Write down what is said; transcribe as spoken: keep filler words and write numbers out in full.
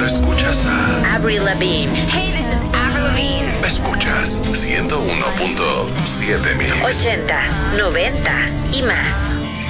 Escuchas a Avril Lavigne. Hey, this is Avril Lavigne. Escuchas ciento uno punto siete Mix. Ochentas, noventas y más.